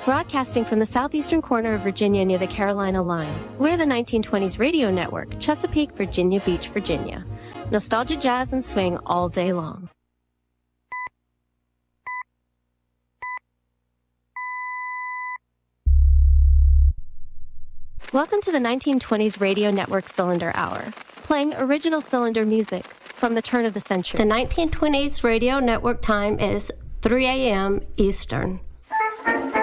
Broadcasting from the southeastern corner of Virginia near the Carolina line, we're the 1920s Radio Network, Chesapeake, Virginia Beach, Virginia. Nostalgia, jazz, and swing all day long. Welcome to the 1920s Radio Network Cylinder Hour, playing original cylinder music from the turn of the century. The 1920s Radio Network time is 3 a.m. Eastern.